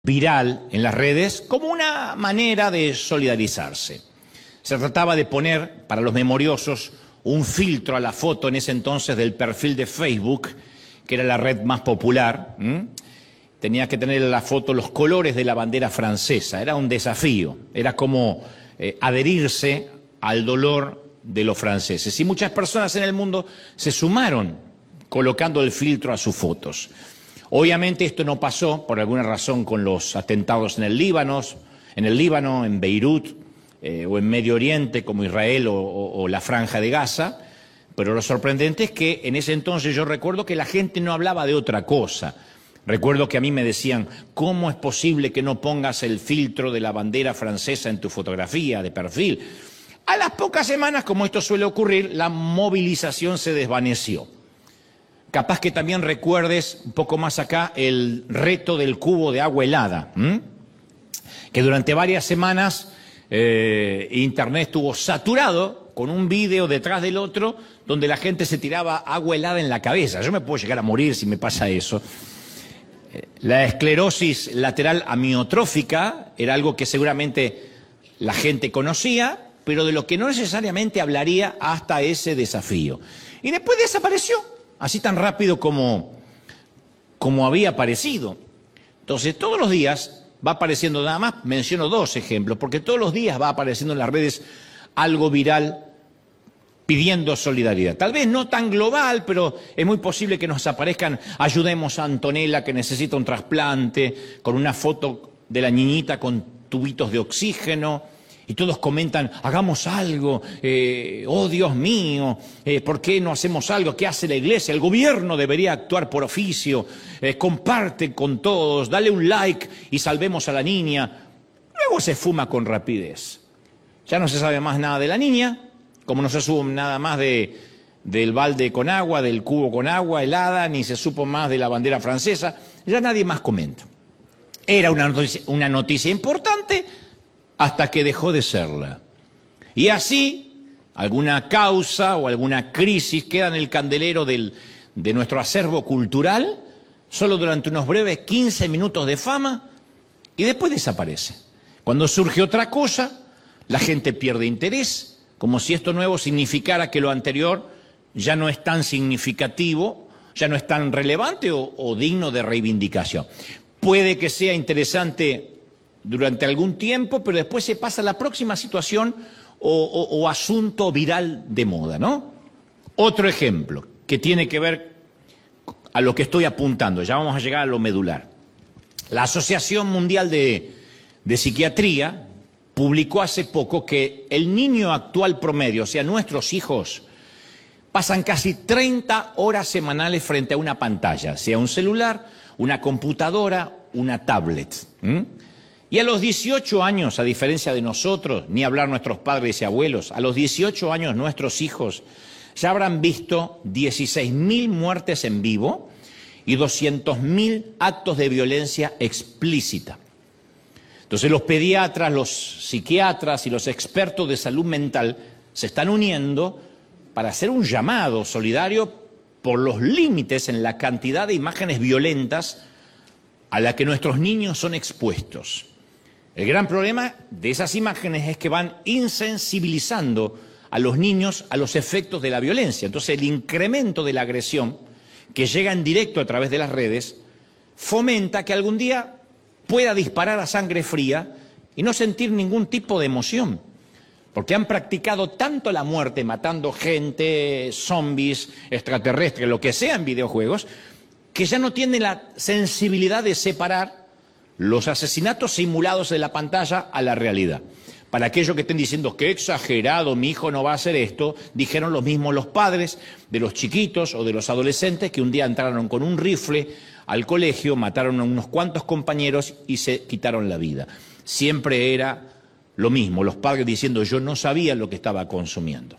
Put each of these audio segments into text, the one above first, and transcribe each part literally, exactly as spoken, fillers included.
viral en las redes como una manera de solidarizarse. Se trataba de poner, para los memoriosos, un filtro a la foto en ese entonces del perfil de Facebook, que era la red más popular. ¿Mm? Tenía que tener en la foto los colores de la bandera francesa. Era un desafío, era como eh, adherirse al dolor de los franceses. Y muchas personas en el mundo se sumaron colocando el filtro a sus fotos. Obviamente esto no pasó, por alguna razón, con los atentados en el Líbano, en el Líbano, en Beirut, eh, o en Medio Oriente, como Israel o, o, o la Franja de Gaza, pero lo sorprendente es que en ese entonces yo recuerdo que la gente no hablaba de otra cosa. Recuerdo que a mí me decían, ¿cómo es posible que no pongas el filtro de la bandera francesa en tu fotografía de perfil? A las pocas semanas, como esto suele ocurrir, la movilización se desvaneció. Capaz que también recuerdes un poco más acá el reto del cubo de agua helada, ¿m? que durante varias semanas eh, Internet estuvo saturado con un vídeo detrás del otro donde la gente se tiraba agua helada en la cabeza. Yo me puedo llegar a morir si me pasa eso. La esclerosis lateral amiotrófica era algo que seguramente la gente conocía, pero de lo que no necesariamente hablaría hasta ese desafío. Y después desapareció, así tan rápido como, como había aparecido. Entonces, todos los días va apareciendo, nada más menciono dos ejemplos, porque todos los días va apareciendo en las redes algo viral pidiendo solidaridad. Tal vez no tan global, pero es muy posible que nos aparezcan, ayudemos a Antonella que necesita un trasplante, con una foto de la niñita con tubitos de oxígeno, y todos comentan, hagamos algo, eh, oh Dios mío, eh, ¿por qué no hacemos algo? ¿Qué hace la iglesia? El gobierno debería actuar por oficio, eh, comparte con todos, dale un like y salvemos a la niña. Luego se fuma con rapidez. Ya no se sabe más nada de la niña, como no se supo nada más de, del balde con agua, del cubo con agua helada, ni se supo más de la bandera francesa, ya nadie más comenta. Era una noticia, una noticia importante hasta que dejó de serla. Y así, alguna causa o alguna crisis queda en el candelero del, de nuestro acervo cultural, solo durante unos breves quince minutos de fama, y después desaparece. Cuando surge otra cosa, la gente pierde interés, como si esto nuevo significara que lo anterior ya no es tan significativo, ya no es tan relevante o, o digno de reivindicación. Puede que sea interesante durante algún tiempo, pero después se pasa a la próxima situación o, o, o asunto viral de moda, ¿no? Otro ejemplo que tiene que ver a lo que estoy apuntando, ya vamos a llegar a lo medular. La Asociación Mundial de, de Psiquiatría publicó hace poco que el niño actual promedio, o sea, nuestros hijos, pasan casi treinta horas semanales frente a una pantalla, sea un celular, una computadora, una tablet. ¿Mm? Y a los dieciocho años, a diferencia de nosotros, ni hablar nuestros padres y abuelos, a los dieciocho años nuestros hijos ya habrán visto dieciséis mil muertes en vivo y doscientos mil actos de violencia explícita. Entonces los pediatras, los psiquiatras y los expertos de salud mental se están uniendo para hacer un llamado solidario por los límites en la cantidad de imágenes violentas a la que nuestros niños son expuestos. El gran problema de esas imágenes es que van insensibilizando a los niños a los efectos de la violencia. Entonces el incremento de la agresión que llega en directo a través de las redes fomenta que algún día pueda disparar a sangre fría y no sentir ningún tipo de emoción. Porque han practicado tanto la muerte, matando gente, zombies, extraterrestres, lo que sea en videojuegos, que ya no tienen la sensibilidad de separar los asesinatos simulados de la pantalla a la realidad. Para aquellos que estén diciendo que exagerado, mi hijo no va a hacer esto, dijeron lo mismo los padres de los chiquitos o de los adolescentes que un día entraron con un rifle al colegio, mataron a unos cuantos compañeros y se quitaron la vida. Siempre era lo mismo, los padres diciendo yo no sabía lo que estaba consumiendo,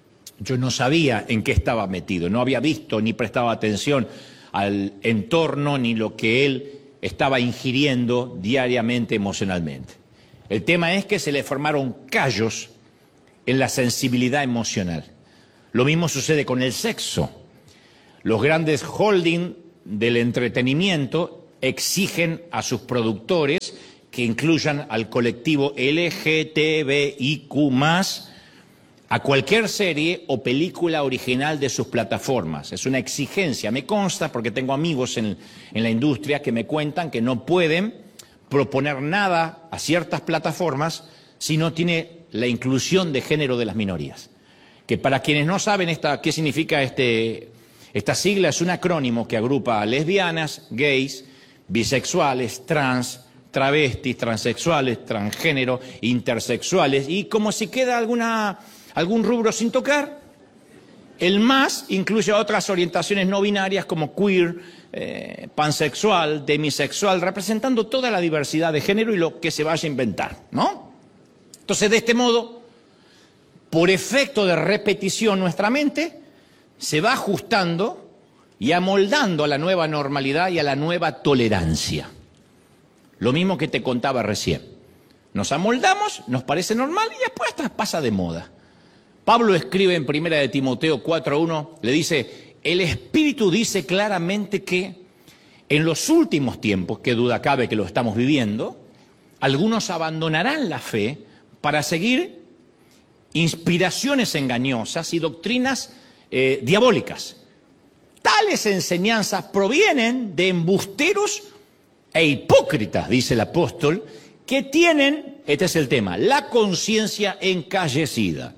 yo no sabía en qué estaba metido, no había visto ni prestaba atención al entorno ni lo que él estaba ingiriendo diariamente emocionalmente. El tema es que se le formaron callos en la sensibilidad emocional. Lo mismo sucede con el sexo. Los grandes holding del entretenimiento exigen a sus productores que incluyan al colectivo L G T B I Q más, a cualquier serie o película original de sus plataformas. Es una exigencia, me consta, porque tengo amigos en, en la industria que me cuentan que no pueden proponer nada a ciertas plataformas si no tiene la inclusión de género de las minorías. Que para quienes no saben esta, qué significa este, esta sigla, es un acrónimo que agrupa a lesbianas, gays, bisexuales, trans, travestis, transexuales, transgénero, intersexuales, y como si queda alguna, algún rubro sin tocar, el más incluye otras orientaciones no binarias como queer, eh, pansexual, demisexual, representando toda la diversidad de género y lo que se vaya a inventar, ¿no? Entonces, de este modo, por efecto de repetición, nuestra mente se va ajustando y amoldando a la nueva normalidad y a la nueva tolerancia. Lo mismo que te contaba recién. Nos amoldamos, nos parece normal y después hasta pasa de moda. Pablo escribe en primera de Timoteo cuatro uno, le dice, el Espíritu dice claramente que en los últimos tiempos, que duda cabe que lo estamos viviendo, algunos abandonarán la fe para seguir inspiraciones engañosas y doctrinas eh, diabólicas. Tales enseñanzas provienen de embusteros e hipócritas, dice el apóstol, que tienen, este es el tema, la conciencia encallecida,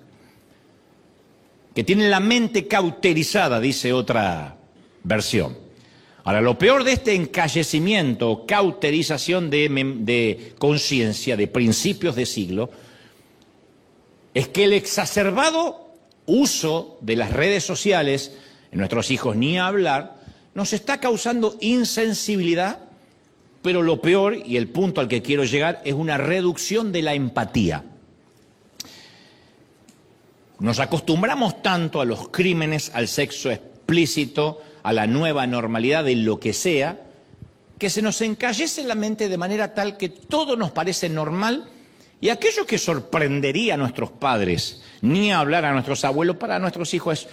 que tienen la mente cauterizada, dice otra versión. Ahora, lo peor de este encallecimiento o cauterización de, de conciencia, de principios de siglo, es que el exacerbado uso de las redes sociales, en nuestros hijos ni hablar, nos está causando insensibilidad, pero lo peor, y el punto al que quiero llegar, es una reducción de la empatía. Nos acostumbramos tanto a los crímenes, al sexo explícito, a la nueva normalidad de lo que sea, que se nos encallece la mente de manera tal que todo nos parece normal y aquello que sorprendería a nuestros padres, ni hablar a nuestros abuelos, para nuestros hijos es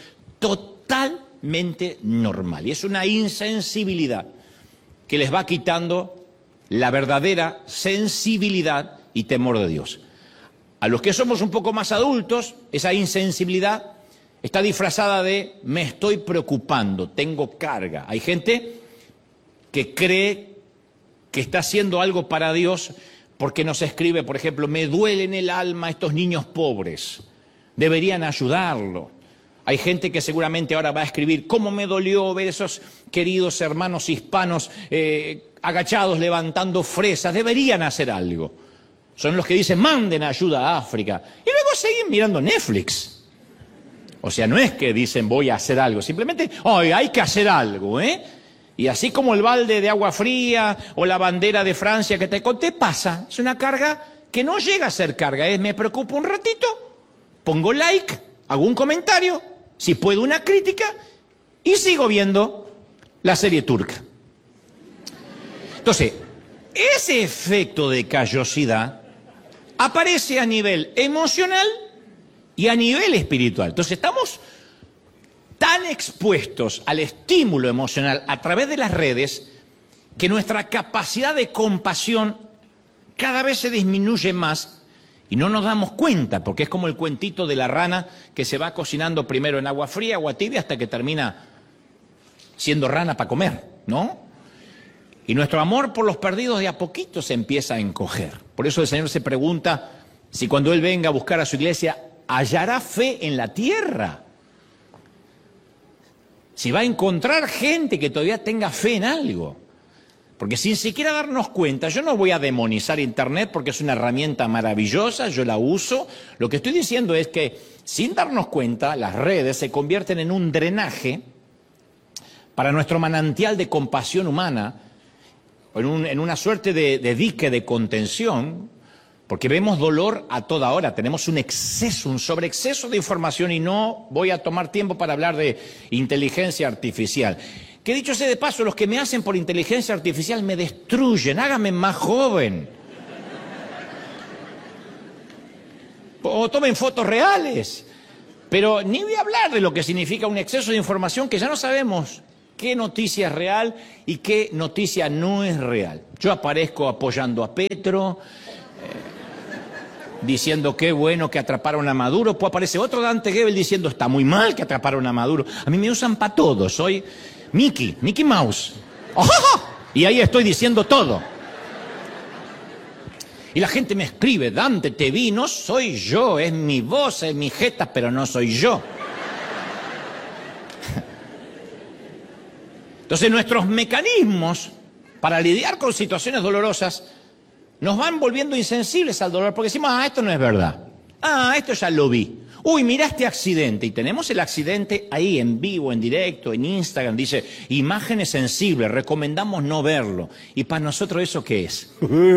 totalmente normal. Y es una insensibilidad que les va quitando la verdadera sensibilidad y temor de Dios. A los que somos un poco más adultos, esa insensibilidad está disfrazada de me estoy preocupando, tengo carga. Hay gente que cree que está haciendo algo para Dios porque nos escribe, por ejemplo, me duele en el alma estos niños pobres, deberían ayudarlo. Hay gente que seguramente ahora va a escribir cómo me dolió ver esos queridos hermanos hispanos eh, agachados levantando fresas, deberían hacer algo. Son los que dicen manden ayuda a África y luego siguen mirando Netflix. O sea, no es que dicen voy a hacer algo, simplemente oh, hay que hacer algo, ¿eh? Y así como el balde de agua fría o la bandera de Francia que te conté, pasa. Es una carga que no llega a ser carga, es me preocupo un ratito, pongo like, hago un comentario, si puedo una crítica y sigo viendo la serie turca. Entonces, ese efecto de callosidad aparece a nivel emocional y a nivel espiritual. Entonces estamos tan expuestos al estímulo emocional a través de las redes que nuestra capacidad de compasión cada vez se disminuye más y no nos damos cuenta, porque es como el cuentito de la rana que se va cocinando primero en agua fría, agua tibia, hasta que termina siendo rana para comer, ¿no? Y nuestro amor por los perdidos de a poquito se empieza a encoger. Por eso el Señor se pregunta si cuando Él venga a buscar a su iglesia, ¿hallará fe en la tierra? Si va a encontrar gente que todavía tenga fe en algo. Porque sin siquiera darnos cuenta, yo no voy a demonizar Internet porque es una herramienta maravillosa, yo la uso. Lo que estoy diciendo es que sin darnos cuenta, las redes se convierten en un drenaje para nuestro manantial de compasión humana, en, un, en una suerte de, de dique de contención, porque vemos dolor a toda hora, tenemos un exceso, un sobreexceso de información y no voy a tomar tiempo para hablar de inteligencia artificial. Que dicho sea de paso, los que me hacen por inteligencia artificial me destruyen, háganme más joven. O tomen fotos reales. Pero ni voy a hablar de lo que significa un exceso de información que ya no sabemos qué noticia es real y qué noticia no es real. Yo aparezco apoyando a Petro, eh, diciendo qué bueno que atraparon a Maduro, pues aparece otro Dante Gebel diciendo está muy mal que atraparon a Maduro. A mí me usan para todo, soy Mickey, Mickey Mouse. ¡Oh! Y ahí estoy diciendo todo. Y la gente me escribe, Dante, te vi, no soy yo, es mi voz, es mi jeta, pero no soy yo. Entonces nuestros mecanismos para lidiar con situaciones dolorosas nos van volviendo insensibles al dolor, porque decimos, ah, esto no es verdad. Ah, esto ya lo vi. Uy, mira este accidente. Y tenemos el accidente ahí, en vivo, en directo, en Instagram. Dice, imágenes sensibles, recomendamos no verlo. ¿Y para nosotros eso qué es?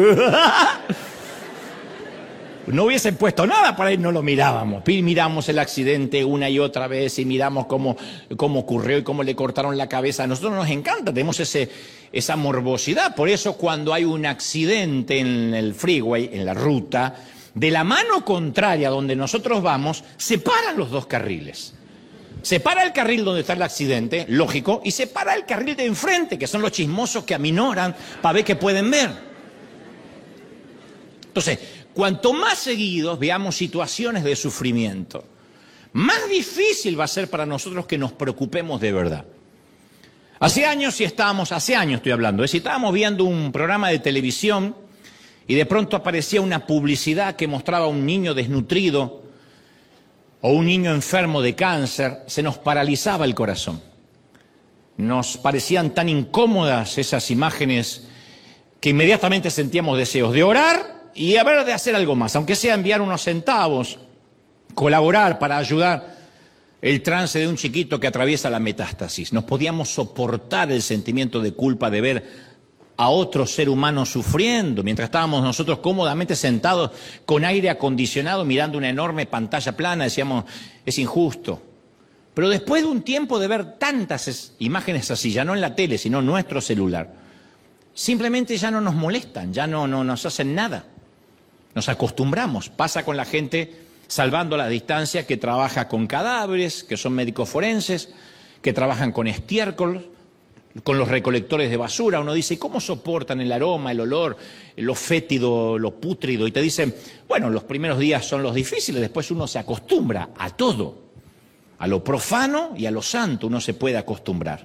No hubiesen puesto nada, por ahí no lo mirábamos. Miramos el accidente una y otra vez y miramos cómo, cómo ocurrió y cómo le cortaron la cabeza. A nosotros nos encanta, tenemos ese, esa morbosidad. Por eso cuando hay un accidente en el freeway, en la ruta, de la mano contraria donde nosotros vamos, se paran los dos carriles. Se para el carril donde está el accidente, lógico, y se para el carril de enfrente, que son los chismosos que aminoran para ver qué pueden ver. Entonces, cuanto más seguidos veamos situaciones de sufrimiento, más difícil va a ser para nosotros que nos preocupemos de verdad. Hace años, si estábamos, hace años estoy hablando, si estábamos viendo un programa de televisión y de pronto aparecía una publicidad que mostraba a un niño desnutrido o un niño enfermo de cáncer, se nos paralizaba el corazón. Nos parecían tan incómodas esas imágenes que inmediatamente sentíamos deseos de orar y a ver de hacer algo más, aunque sea enviar unos centavos, colaborar para ayudar el trance de un chiquito que atraviesa la metástasis. Nos podíamos soportar el sentimiento de culpa de ver a otro ser humano sufriendo, mientras estábamos nosotros cómodamente sentados con aire acondicionado mirando una enorme pantalla plana, decíamos, es injusto. Pero después de un tiempo de ver tantas imágenes así, ya no en la tele, sino en nuestro celular, simplemente ya no nos molestan, ya no, no nos hacen nada. Nos acostumbramos. Pasa con la gente salvando la distancia que trabaja con cadáveres, que son médicos forenses, que trabajan con estiércol, con los recolectores de basura. Uno dice, ¿cómo soportan el aroma, el olor, lo fétido, lo pútrido? Y te dicen, bueno, los primeros días son los difíciles, después uno se acostumbra a todo. A lo profano y a lo santo uno se puede acostumbrar.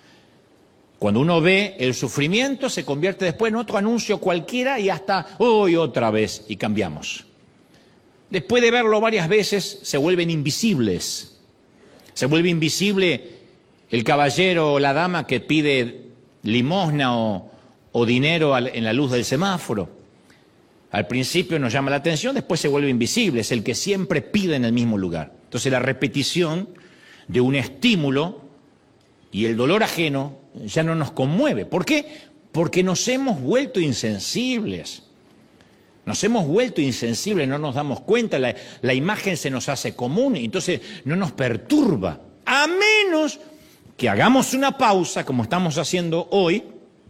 Cuando uno ve el sufrimiento, se convierte después en otro anuncio cualquiera y hasta, hoy otra vez, y cambiamos. Después de verlo varias veces, se vuelven invisibles. Se vuelve invisible el caballero o la dama que pide limosna o, o dinero al, en la luz del semáforo. Al principio nos llama la atención, después se vuelve invisible, es el que siempre pide en el mismo lugar. Entonces la repetición de un estímulo y el dolor ajeno ya no nos conmueve. ¿Por qué? Porque nos hemos vuelto insensibles. Nos hemos vuelto insensibles, no nos damos cuenta, la, la imagen se nos hace común y entonces no nos perturba. A menos que hagamos una pausa, como estamos haciendo hoy,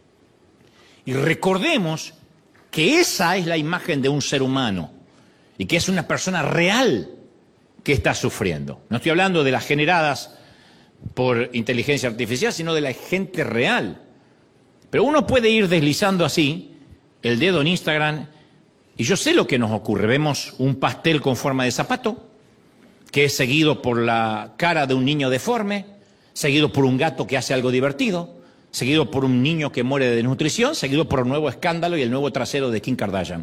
y recordemos que esa es la imagen de un ser humano y que es una persona real que está sufriendo. No estoy hablando de las generadas por inteligencia artificial, sino de la gente real. Pero uno puede ir deslizando así el dedo en Instagram y yo sé lo que nos ocurre. Vemos un pastel con forma de zapato, que es seguido por la cara de un niño deforme, seguido por un gato que hace algo divertido, seguido por un niño que muere de desnutrición, seguido por un nuevo escándalo y el nuevo trasero de Kim Kardashian.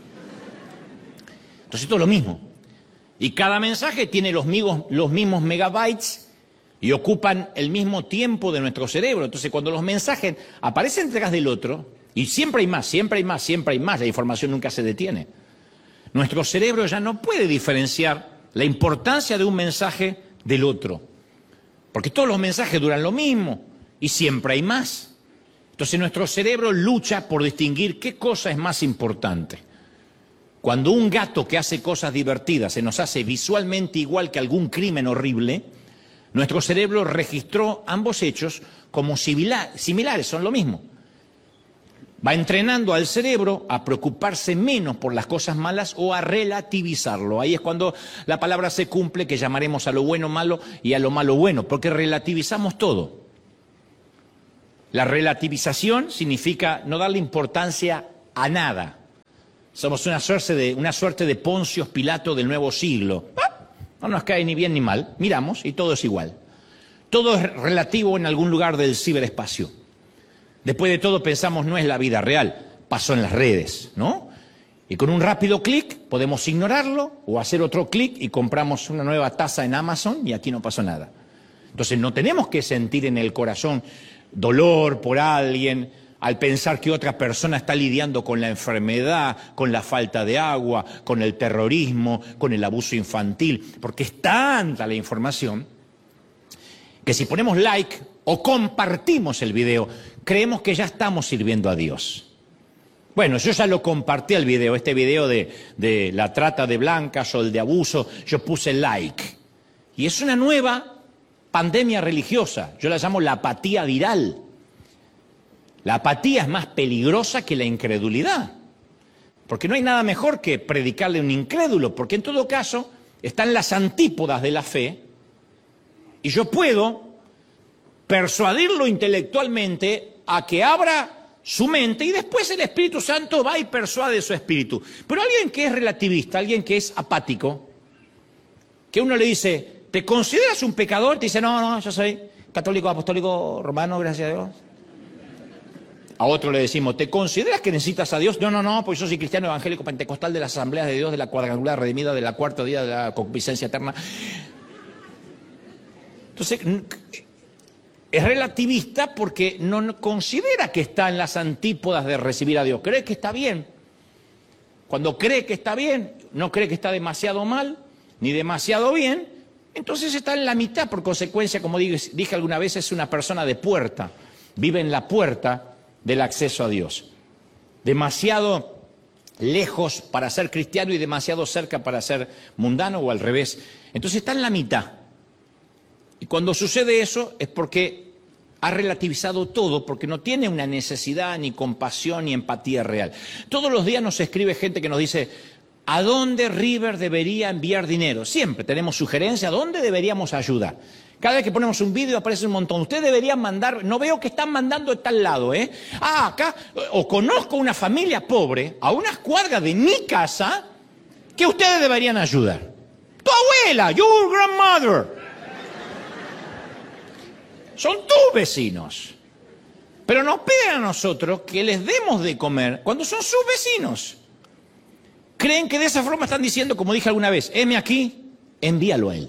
Entonces esto es lo mismo. Y cada mensaje tiene los mismos, los mismos megabytes y ocupan el mismo tiempo de nuestro cerebro. Entonces, cuando los mensajes aparecen detrás del otro, y siempre hay más, siempre hay más, siempre hay más, la información nunca se detiene, nuestro cerebro ya no puede diferenciar la importancia de un mensaje del otro. Porque todos los mensajes duran lo mismo, y siempre hay más. Entonces, nuestro cerebro lucha por distinguir qué cosa es más importante. Cuando un gato que hace cosas divertidas se nos hace visualmente igual que algún crimen horrible, nuestro cerebro registró ambos hechos como similares, son lo mismo. Va entrenando al cerebro a preocuparse menos por las cosas malas o a relativizarlo. Ahí es cuando la palabra se cumple, que llamaremos a lo bueno malo y a lo malo bueno, porque relativizamos todo. La relativización significa no darle importancia a nada. Somos una suerte de, una suerte de Poncio Pilato del nuevo siglo. No nos cae ni bien ni mal, miramos y todo es igual. Todo es relativo en algún lugar del ciberespacio. Después de todo pensamos no es la vida real, pasó en las redes, ¿no? Y con un rápido clic podemos ignorarlo o hacer otro clic y compramos una nueva taza en Amazon y aquí no pasó nada. Entonces no tenemos que sentir en el corazón dolor por alguien al pensar que otra persona está lidiando con la enfermedad, con la falta de agua, con el terrorismo, con el abuso infantil, porque es tanta la información que si ponemos like o compartimos el video, creemos que ya estamos sirviendo a Dios. Bueno, yo ya lo compartí el video, este video de, de la trata de blancas o el de abuso, yo puse like. Y es una nueva pandemia religiosa, yo la llamo la apatía viral. La apatía es más peligrosa que la incredulidad, porque no hay nada mejor que predicarle a un incrédulo, porque en todo caso están las antípodas de la fe y yo puedo persuadirlo intelectualmente a que abra su mente y después el Espíritu Santo va y persuade su espíritu. Pero alguien que es relativista, alguien que es apático, que uno le dice, ¿te consideras un pecador? Te dice, no, no, yo soy católico, apostólico, romano, gracias a Dios. A otro le decimos, ¿te consideras que necesitas a Dios? No, no, no, porque yo soy cristiano evangélico pentecostal de las asambleas de Dios, de la cuadrangular redimida, de la cuarto día de la concupiscencia eterna. Entonces, es relativista porque no considera que está en las antípodas de recibir a Dios. Cree que está bien. Cuando cree que está bien, no cree que está demasiado mal, ni demasiado bien, entonces está en la mitad. Por consecuencia, como dije alguna vez, es una persona de puerta. Vive en la puerta del acceso a Dios. Demasiado lejos para ser cristiano y demasiado cerca para ser mundano o al revés. Entonces está en la mitad. Y cuando sucede eso es porque ha relativizado todo, porque no tiene una necesidad, ni compasión, ni empatía real. Todos los días nos escribe gente que nos dice, ¿a dónde River debería enviar dinero? Siempre tenemos sugerencias, ¿a dónde deberíamos ayudar? Cada vez que ponemos un vídeo aparece un montón. Ustedes deberían mandar, no veo que están mandando de tal lado, ¿eh? Ah, acá, o conozco una familia pobre, a unas cuadras de mi casa, que ustedes deberían ayudar. Tu abuela, your grandmother. Son tus vecinos. Pero nos piden a nosotros que les demos de comer cuando son sus vecinos. Creen que de esa forma están diciendo, como dije alguna vez, heme aquí, envíalo a él.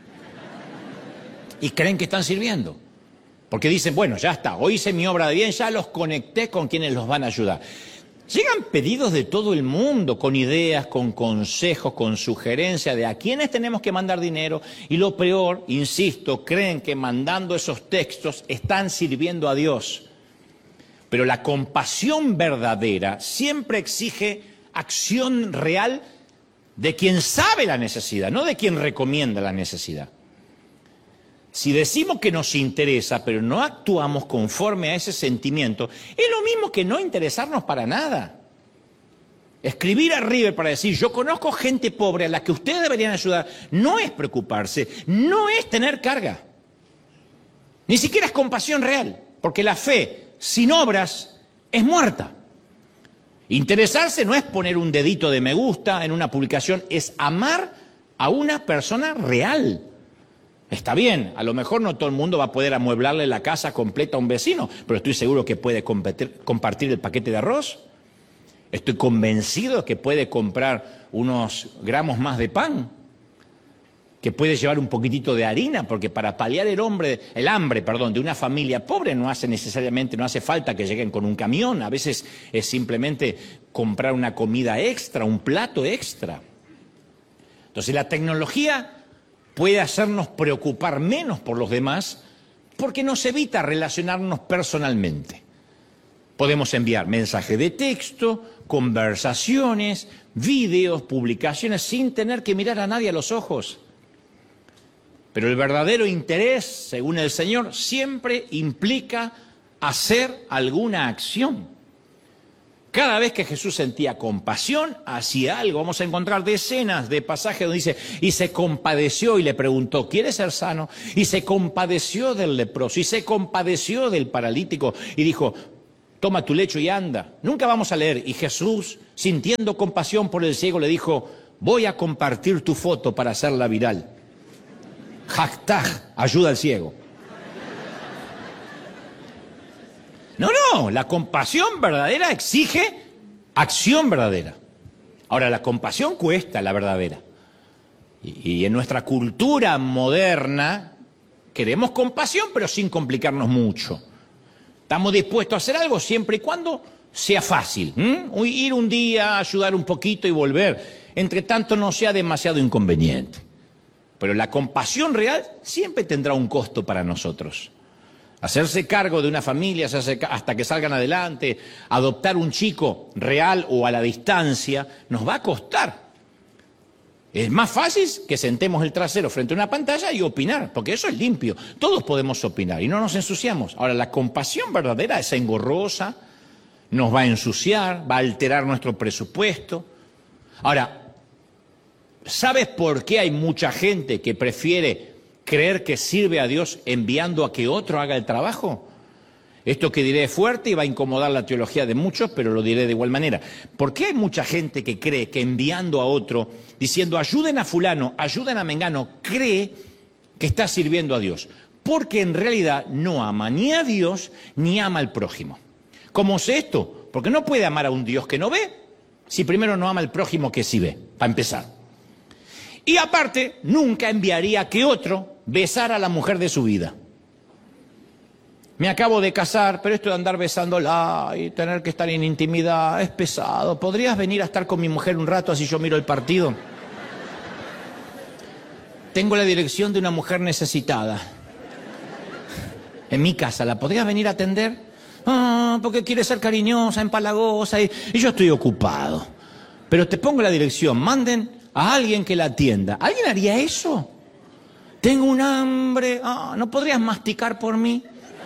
Y creen que están sirviendo. Porque dicen, bueno, ya está, hoy hice mi obra de bien, ya los conecté con quienes los van a ayudar. Llegan pedidos de todo el mundo, con ideas, con consejos, con sugerencias de a quiénes tenemos que mandar dinero. Y lo peor, insisto, creen que mandando esos textos están sirviendo a Dios. Pero la compasión verdadera siempre exige acción real de quien sabe la necesidad, no de quien recomienda la necesidad. Si decimos que nos interesa, pero no actuamos conforme a ese sentimiento, es lo mismo que no interesarnos para nada. Escribir a River para decir, yo conozco gente pobre a la que ustedes deberían ayudar, no es preocuparse, no es tener carga. Ni siquiera es compasión real, porque la fe sin obras es muerta. Interesarse no es poner un dedito de me gusta en una publicación, es amar a una persona real. Está bien, a lo mejor no todo el mundo va a poder amueblarle la casa completa a un vecino, pero estoy seguro que puede competir, compartir el paquete de arroz. Estoy convencido que puede comprar unos gramos más de pan, que puede llevar un poquitito de harina, porque para paliar el, hombre, el hambre perdón, de una familia pobre no hace necesariamente, no hace falta que lleguen con un camión, a veces es simplemente comprar una comida extra, un plato extra. Entonces la tecnología puede hacernos preocupar menos por los demás porque nos evita relacionarnos personalmente. Podemos enviar mensajes de texto, conversaciones, vídeos, publicaciones sin tener que mirar a nadie a los ojos. Pero el verdadero interés, según el Señor, siempre implica hacer alguna acción. Cada vez que Jesús sentía compasión, hacía algo. Vamos a encontrar decenas de pasajes donde dice, y se compadeció y le preguntó, ¿quieres ser sano? Y se compadeció del leproso, y se compadeció del paralítico, y dijo, toma tu lecho y anda. Nunca vamos a leer. Y Jesús, sintiendo compasión por el ciego, le dijo, voy a compartir tu foto para hacerla viral. Hashtag, ayuda al ciego. No, no, la compasión verdadera exige acción verdadera. Ahora, la compasión cuesta, la verdadera. Y, y en nuestra cultura moderna queremos compasión, pero sin complicarnos mucho. Estamos dispuestos a hacer algo siempre y cuando sea fácil. ¿Mm? Ir un día, ayudar un poquito y volver. Entre tanto no sea demasiado inconveniente. Pero la compasión real siempre tendrá un costo para nosotros. Hacerse cargo de una familia hacerse hasta que salgan adelante, adoptar un chico real o a la distancia, nos va a costar. Es más fácil que sentemos el trasero frente a una pantalla y opinar, porque eso es limpio. Todos podemos opinar y no nos ensuciamos. Ahora, la compasión verdadera es engorrosa, nos va a ensuciar, va a alterar nuestro presupuesto. Ahora, ¿sabes por qué hay mucha gente que prefiere creer que sirve a Dios enviando a que otro haga el trabajo? Esto que diré es fuerte y va a incomodar la teología de muchos, pero lo diré de igual manera. ¿Por qué hay mucha gente que cree que enviando a otro, diciendo ayuden a fulano, ayuden a mengano, cree que está sirviendo a Dios? Porque en realidad no ama ni a Dios ni ama al prójimo. ¿Cómo sé esto? Porque no puede amar a un Dios que no ve, si primero no ama al prójimo que sí ve, para empezar. Y aparte, nunca enviaría a que otro besara a la mujer de su vida. Me acabo de casar, pero esto de andar besándola y tener que estar en intimidad es pesado. ¿Podrías venir a estar con mi mujer un rato así yo miro el partido? Tengo la dirección de una mujer necesitada en mi casa. ¿La podrías venir a atender? Ah, porque quiere ser cariñosa, empalagosa y, y yo estoy ocupado. Pero te pongo la dirección. Manden a alguien que la atienda. ¿Alguien haría eso? Tengo un hambre. Ah, ¿no podrías masticar por mí?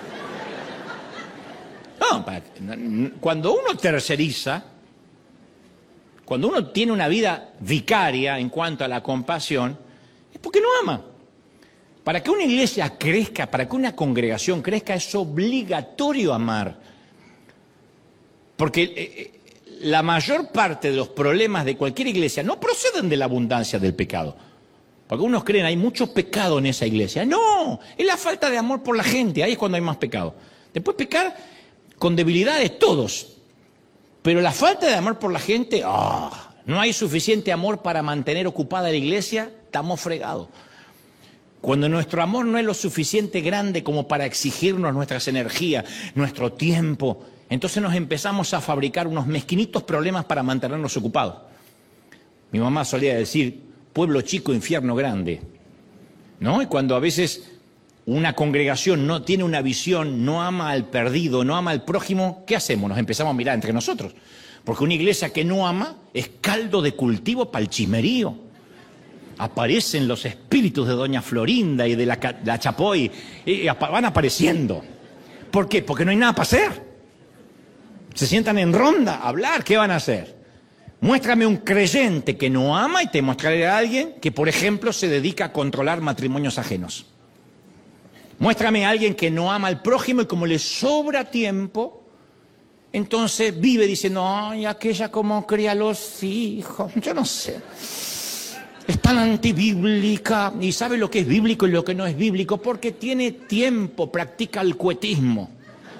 No, cuando uno terceriza, cuando uno tiene una vida vicaria en cuanto a la compasión, es porque no ama. Para que una iglesia crezca, para que una congregación crezca, es obligatorio amar. Porque la mayor parte de los problemas de cualquier iglesia no proceden de la abundancia del pecado. Porque unos creen hay mucho pecado en esa iglesia. No, es la falta de amor por la gente, ahí es cuando hay más pecado. Después pecar con debilidades todos, pero la falta de amor por la gente, oh, no hay suficiente amor para mantener ocupada la iglesia, estamos fregados. Cuando nuestro amor no es lo suficiente grande como para exigirnos nuestras energías, nuestro tiempo, entonces nos empezamos a fabricar unos mezquinitos problemas para mantenernos ocupados. Mi mamá solía decir, pueblo chico, infierno grande, ¿no? Y cuando a veces una congregación no tiene una visión, no ama al perdido, no ama al prójimo, ¿qué hacemos? Nos empezamos a mirar entre nosotros. Porque una iglesia que no ama es caldo de cultivo para el chismerío. Aparecen los espíritus de doña Florinda y de la, la Chapoy, y van apareciendo. ¿Por qué? Porque no hay nada para hacer. Se sientan en ronda a hablar, ¿qué van a hacer? Muéstrame un creyente que no ama y te mostraré a alguien que, por ejemplo, se dedica a controlar matrimonios ajenos. Muéstrame a alguien que no ama al prójimo y como le sobra tiempo, entonces vive diciendo, ay, aquella como cría a los hijos, yo no sé. Es tan antibíblica y sabe lo que es bíblico y lo que no es bíblico porque tiene tiempo, practica el cuetismo.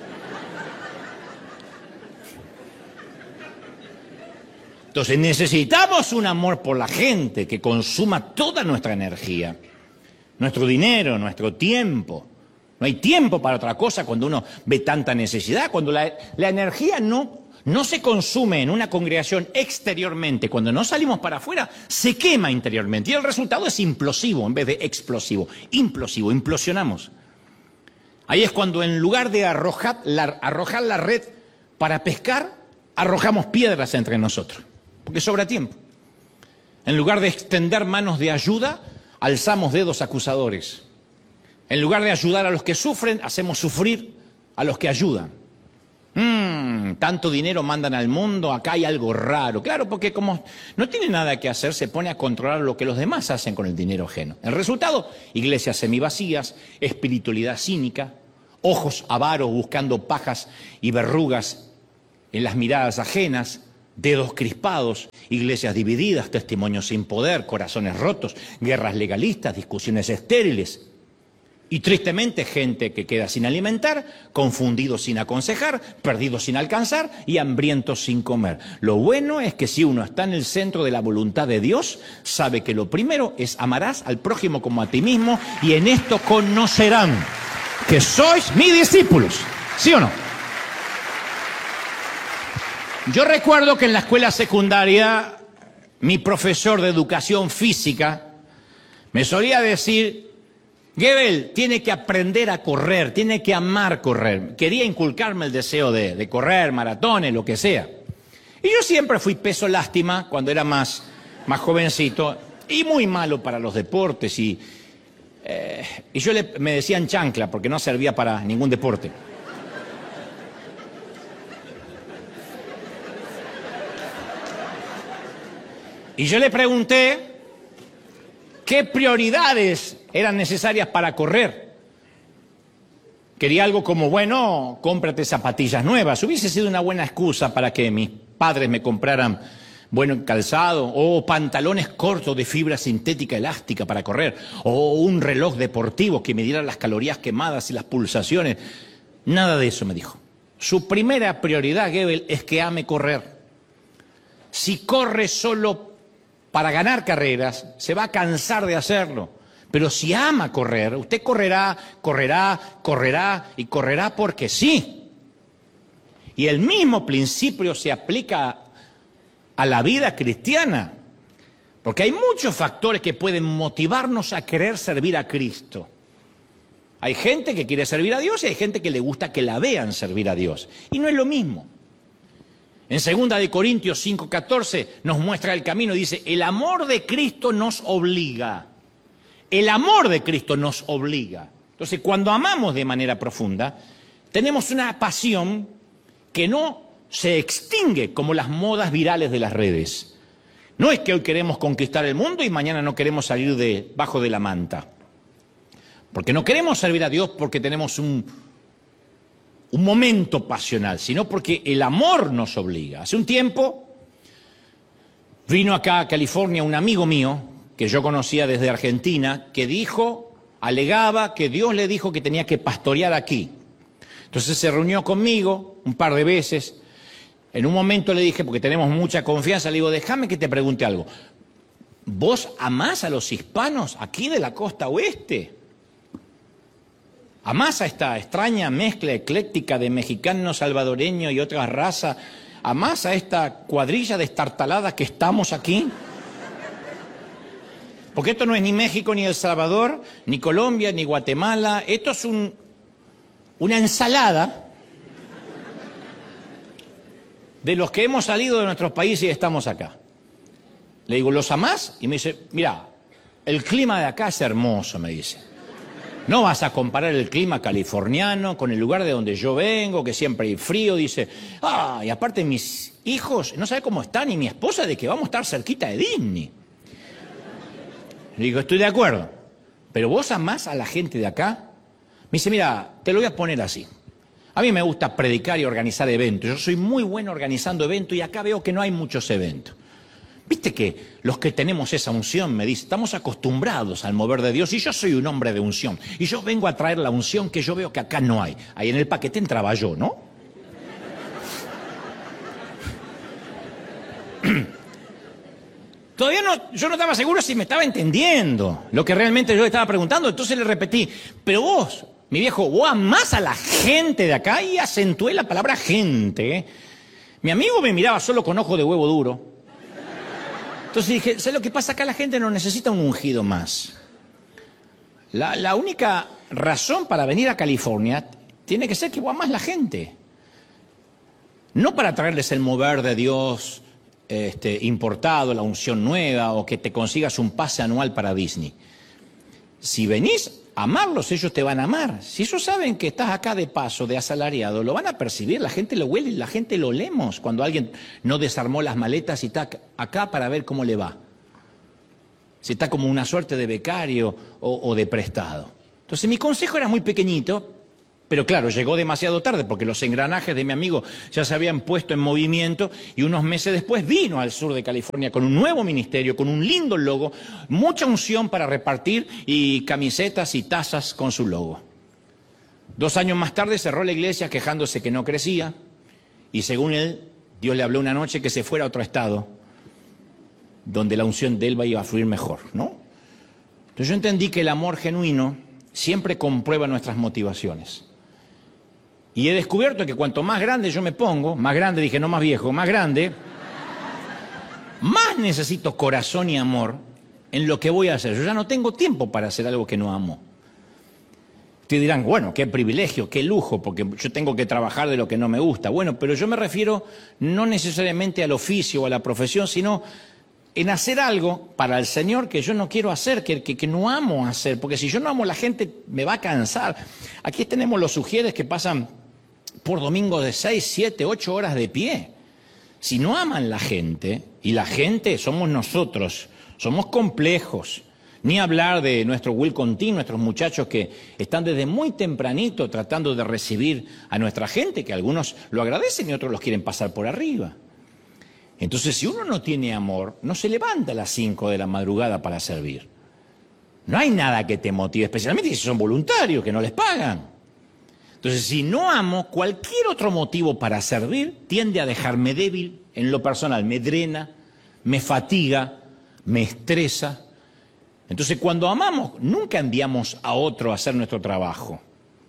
Entonces necesitamos un amor por la gente que consuma toda nuestra energía, nuestro dinero, nuestro tiempo. No hay tiempo para otra cosa cuando uno ve tanta necesidad, cuando la, la energía no, no se consume en una congregación exteriormente, cuando no salimos para afuera, se quema interiormente y el resultado es implosivo en vez de explosivo, implosivo, implosionamos. Ahí es cuando en lugar de arrojar la, arrojar la red para pescar, arrojamos piedras entre nosotros, porque sobra tiempo. En lugar de extender manos de ayuda, alzamos dedos acusadores. En lugar de ayudar a los que sufren, hacemos sufrir a los que ayudan. Mmm, tanto dinero mandan al mundo, acá hay algo raro. Claro, porque como no tiene nada que hacer, se pone a controlar lo que los demás hacen con el dinero ajeno. El resultado, iglesias semivacías, espiritualidad cínica, ojos avaros buscando pajas y verrugas en las miradas ajenas, dedos crispados, iglesias divididas, testimonios sin poder, corazones rotos, guerras legalistas, discusiones estériles. Y tristemente gente que queda sin alimentar, confundido sin aconsejar, perdido sin alcanzar y hambriento sin comer. Lo bueno es que si uno está en el centro de la voluntad de Dios, sabe que lo primero es amarás al prójimo como a ti mismo y en esto conocerán que sois mis discípulos. ¿Sí o no? Yo recuerdo que en la escuela secundaria mi profesor de educación física me solía decir: Gebel tiene que aprender a correr, tiene que amar correr. Quería inculcarme el deseo de, de correr, maratones, lo que sea. Y yo siempre fui peso lástima cuando era más, más jovencito y muy malo para los deportes. Y, eh, y yo le, me decían chancla porque no servía para ningún deporte. Y yo le pregunté qué prioridades eran necesarias para correr. Quería algo como, bueno, cómprate zapatillas nuevas. Hubiese sido una buena excusa para que mis padres me compraran buen calzado, o pantalones cortos de fibra sintética elástica para correr, o un reloj deportivo que me diera las calorías quemadas y las pulsaciones. Nada de eso me dijo. Su primera prioridad, Gebel, es que ame correr. Si corre solo para ganar carreras, se va a cansar de hacerlo. Pero si ama correr, usted correrá, correrá, correrá y correrá porque sí. Y el mismo principio se aplica a la vida cristiana. Porque hay muchos factores que pueden motivarnos a querer servir a Cristo. Hay gente que quiere servir a Dios y hay gente que le gusta que la vean servir a Dios. Y no es lo mismo. En segunda de Corintios cinco catorce nos muestra el camino, dice: el amor de Cristo nos obliga. El amor de Cristo nos obliga. Entonces, cuando amamos de manera profunda, tenemos una pasión que no se extingue como las modas virales de las redes. No es que hoy queremos conquistar el mundo y mañana no queremos salir debajo de la manta. Porque no queremos servir a Dios porque tenemos un... un momento pasional, sino porque el amor nos obliga. Hace un tiempo vino acá a California un amigo mío, que yo conocía desde Argentina, que dijo, alegaba que Dios le dijo que tenía que pastorear aquí. Entonces se reunió conmigo un par de veces. En un momento le dije, porque tenemos mucha confianza, le digo, déjame que te pregunte algo. ¿Vos amás a los hispanos aquí de la costa oeste? ¿Amás a esta extraña mezcla ecléctica de mexicano, salvadoreño y otras razas? ¿Amás a esta cuadrilla destartalada que estamos aquí? Porque esto no es ni México, ni El Salvador, ni Colombia, ni Guatemala. Esto es un, una ensalada de los que hemos salido de nuestros países y estamos acá. Le digo, ¿los amás? Y me dice, mira, el clima de acá es hermoso, me dice. No vas a comparar el clima californiano con el lugar de donde yo vengo, que siempre hay frío. Dice, ah, y aparte mis hijos, no sabe cómo están, y mi esposa, de que vamos a estar cerquita de Disney. Le digo, estoy de acuerdo, pero vos amás a la gente de acá. Me dice, mira, te lo voy a poner así. A mí me gusta predicar y organizar eventos. Yo soy muy bueno organizando eventos y acá veo que no hay muchos eventos. Viste que los que tenemos esa unción, me dice, estamos acostumbrados al mover de Dios y yo soy un hombre de unción. Y yo vengo a traer la unción que yo veo que acá no hay. Ahí en el paquete entraba yo, ¿no? Todavía no, yo no estaba seguro si me estaba entendiendo lo que realmente yo le estaba preguntando. Entonces le repetí, pero vos, mi viejo, vos amás a la gente de acá, y acentué la palabra gente. ¿eh? Mi amigo me miraba solo con ojo de huevo duro. Entonces dije, ¿sabes lo que pasa? Acá la gente no necesita un ungido más. La, la única razón para venir a California tiene que ser que vos amás la gente. No para traerles el mover de Dios este, importado, la unción nueva, o que te consigas un pase anual para Disney. Si venís a amarlos, ellos te van a amar. Si ellos saben que estás acá de paso, de asalariado, lo van a percibir, la gente lo huele, la gente lo olemos cuando alguien no desarmó las maletas y está acá para ver cómo le va. Si está como una suerte de becario o, o de prestado. Entonces mi consejo era muy pequeñito, pero claro, llegó demasiado tarde porque los engranajes de mi amigo ya se habían puesto en movimiento y unos meses después vino al sur de California con un nuevo ministerio, con un lindo logo, mucha unción para repartir y camisetas y tazas con su logo. Dos años más tarde cerró la iglesia quejándose que no crecía y según él, Dios le habló una noche que se fuera a otro estado donde la unción de él iba a fluir mejor, ¿no? Entonces yo entendí que el amor genuino siempre comprueba nuestras motivaciones. Y he descubierto que cuanto más grande yo me pongo, más grande, dije no más viejo, más grande, más necesito corazón y amor en lo que voy a hacer. Yo ya no tengo tiempo para hacer algo que no amo. Ustedes dirán, bueno, qué privilegio, qué lujo, porque yo tengo que trabajar de lo que no me gusta. Bueno, pero yo me refiero no necesariamente al oficio o a la profesión, sino en hacer algo para el Señor que yo no quiero hacer, que, que, que no amo hacer, porque si yo no amo, la gente me va a cansar. Aquí tenemos los sugieres que pasan por domingo de seis, siete, ocho horas de pie. Si no aman la gente, y la gente somos nosotros, somos complejos, ni hablar de nuestro Will Contín, nuestros muchachos que están desde muy tempranito tratando de recibir a nuestra gente, que algunos lo agradecen y otros los quieren pasar por arriba. Entonces, si uno no tiene amor, no se levanta a las cinco de la madrugada para servir. No hay nada que te motive, especialmente si son voluntarios, que no les pagan. Entonces, si no amo, cualquier otro motivo para servir tiende a dejarme débil en lo personal. Me drena, me fatiga, me estresa. Entonces, cuando amamos, nunca enviamos a otro a hacer nuestro trabajo.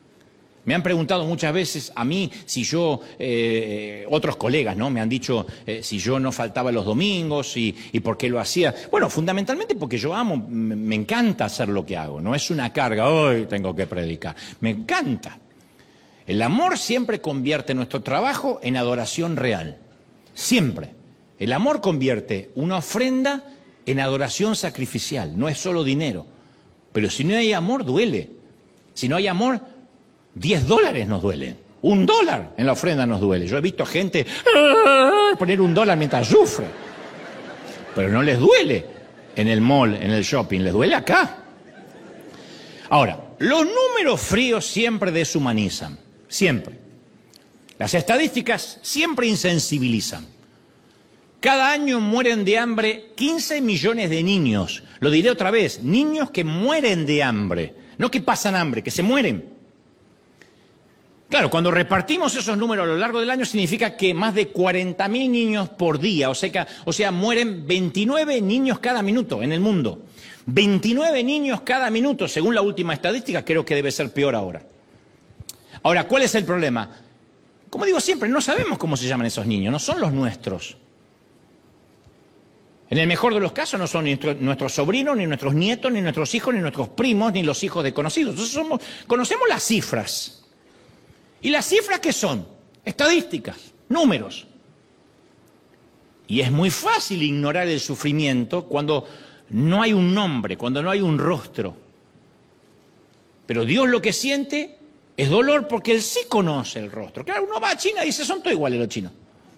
Me han preguntado muchas veces a mí si yo, eh, otros colegas, ¿no? Me han dicho eh, si yo no faltaba los domingos y, y por qué lo hacía. Bueno, fundamentalmente porque yo amo, me, me encanta hacer lo que hago. No es una carga, hoy tengo que predicar. Me encanta. El amor siempre convierte nuestro trabajo en adoración real. Siempre. El amor convierte una ofrenda en adoración sacrificial. No es solo dinero. Pero si no hay amor, duele. Si no hay amor, diez dólares nos duelen. Un dólar en la ofrenda nos duele. Yo he visto gente poner un dólar mientras sufre. Pero no les duele en el mall, en el shopping. Les duele acá. Ahora, los números fríos siempre deshumanizan. Siempre. Las estadísticas siempre insensibilizan. Cada año mueren de hambre quince millones de niños. Lo diré otra vez, niños que mueren de hambre. No que pasan hambre, que se mueren. Claro, cuando repartimos esos números a lo largo del año significa que más de cuarenta mil niños por día, o sea, que, o sea, mueren veintinueve niños cada minuto en el mundo. veintinueve niños cada minuto, según la última estadística, creo que debe ser peor ahora. Ahora, ¿cuál es el problema? Como digo siempre, no sabemos cómo se llaman esos niños, no son los nuestros. En el mejor de los casos no son ni nuestros sobrinos, ni nuestros nietos, ni nuestros hijos, ni nuestros primos, ni los hijos de conocidos. Entonces somos, conocemos las cifras. ¿Y las cifras qué son? Estadísticas, números. Y es muy fácil ignorar el sufrimiento cuando no hay un nombre, cuando no hay un rostro. Pero Dios lo que siente es dolor porque Él sí conoce el rostro. Claro, uno va a China y dice, son todos iguales los chinos.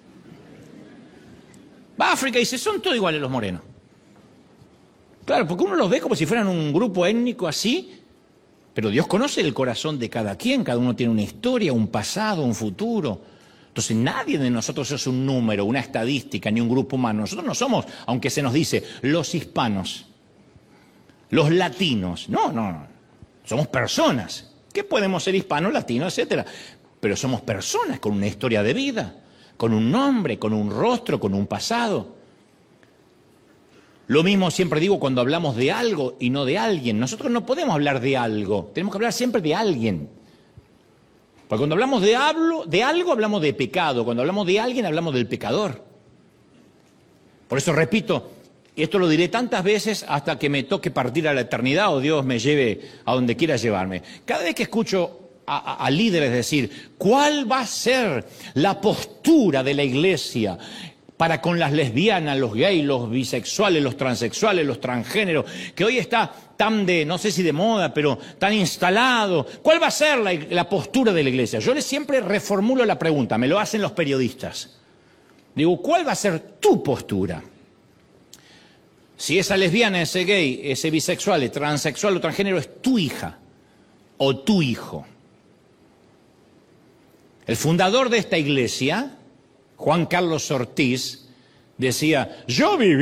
Va a África y dice, son todos iguales los morenos. Claro, porque uno los ve como si fueran un grupo étnico así, pero Dios conoce el corazón de cada quien, cada uno tiene una historia, un pasado, un futuro. Entonces nadie de nosotros es un número, una estadística, ni un grupo humano. Nosotros no somos, aunque se nos dice, los hispanos, los latinos. No, no, no. Somos personas. Que podemos ser hispanos, latinos, etcétera. Pero somos personas con una historia de vida, con un nombre, con un rostro, con un pasado. Lo mismo siempre digo cuando hablamos de algo y no de alguien. Nosotros no podemos hablar de algo, tenemos que hablar siempre de alguien. Porque cuando hablamos de, hablo, de algo, hablamos de pecado. Cuando hablamos de alguien, hablamos del pecador. Por eso repito, y esto lo diré tantas veces hasta que me toque partir a la eternidad o Dios me lleve a donde quiera llevarme. Cada vez que escucho a, a, a líderes decir, ¿cuál va a ser la postura de la iglesia para con las lesbianas, los gays, los bisexuales, los transexuales, los transgéneros, que hoy está tan de, no sé si de moda, pero tan instalado? ¿Cuál va a ser la, la postura de la Iglesia? Yo les siempre reformulo la pregunta, me lo hacen los periodistas. Digo, ¿cuál va a ser tu postura? Si esa lesbiana, ese gay, ese bisexual, ese transexual o transgénero es tu hija o tu hijo. El fundador de esta iglesia, Juan Carlos Ortiz, decía, yo viví